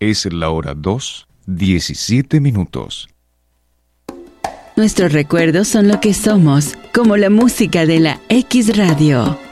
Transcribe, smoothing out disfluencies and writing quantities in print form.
Es la hora 2:17. Nuestros recuerdos son lo que somos, como la música de la X Radio.